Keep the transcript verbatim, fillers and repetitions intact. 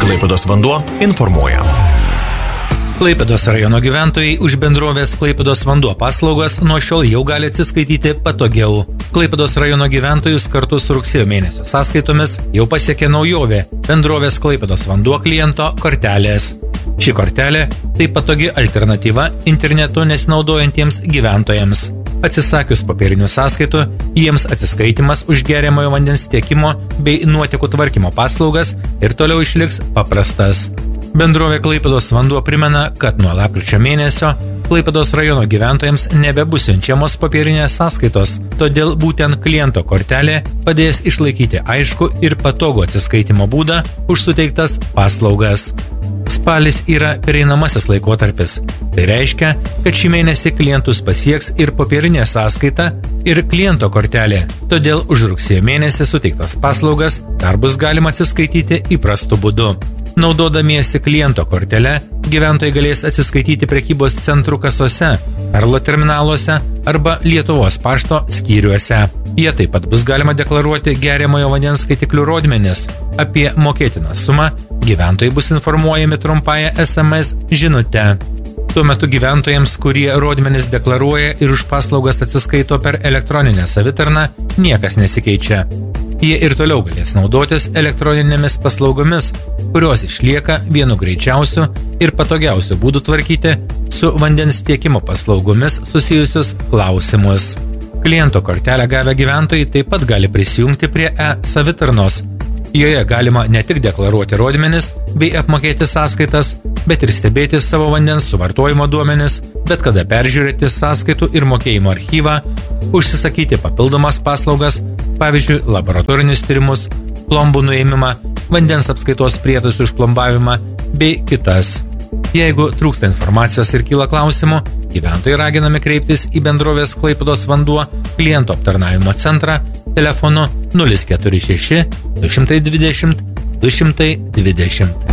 Klaipėdos vanduo informuoja. Klaipėdos rajono gyventojai už bendrovės Klaipėdos vanduo paslaugas nuo šiol jau gali atsiskaityti patogiau. Klaipėdos rajono gyventojus kartu su rugsėjo mėnesio sąskaitomis jau pasiekė naujovė bendrovės Klaipėdos vanduo kliento kortelės. Ši kortelė tai patogi alternatyva internetu nesinaudojantiems gyventojams. Atsisakius popierinių sąskaitų, jiems atsiskaitimas už geriamojo vandens tiekimo bei nuotekų tvarkymo paslaugas ir toliau išliks paprastas. Bendrovė Klaipėdos vanduo primena, kad nuo lapkričio mėnesio Klaipėdos rajono gyventojams nebebus siunčiamos popierinės sąskaitos, todėl būtent kliento kortelė padės išlaikyti aišku ir patogų atsiskaitimo būdą už suteiktas paslaugas. Spalis yra pereinamasis laikotarpis. Tai reiškia, kad šį mėnesį klientus pasieks ir popierinė sąskaita, ir kliento kortelė. Todėl už rugsėjo mėnesį suteiktas paslaugas dar bus galima atsiskaityti įprastu būdu. Naudodamiesi kliento kortele, gyventojai galės atsiskaityti prekybos centrų kasose, perlo terminaluose arba Lietuvos pašto skyriuose. Jie taip pat bus galima deklaruoti geriamojo vandens skaitiklių rodmenis. Apie mokėtiną sumą gyventojai bus informuojami trumpąją es em es žinute. Tuo metu gyventojams, kurie rodmenis deklaruoja ir už paslaugas atsiskaito per elektroninę savitarną, niekas nesikeičia. Jie ir toliau galės naudotis elektroninėmis paslaugomis, kurios išlieka vienu greičiausiu ir patogiausiu būdu tvarkyti su vandens tiekimo paslaugomis susijusius klausimus. Kliento kortelę gavę gyventojai taip pat gali prisijungti prie e-savitarnos. Joje galima ne tik deklaruoti rodmenis bei apmokėti sąskaitas, bet ir stebėti savo vandens suvartojimo duomenis, bet kada peržiūrėti sąskaitų ir mokėjimo archyvą, užsisakyti papildomas paslaugas, pavyzdžiui, laboratorinius tyrimus, plombų nuėmimą, vandens apskaitos prietaisų išplombavimą bei kitas. Jeigu trūksta informacijos ir kyla klausimų, gyventojai raginami kreiptis į bendrovės Klaipėdos vanduo klientų aptarnavimo centrą telefonu nulis keturi šeši du dvidešimt du dvidešimt.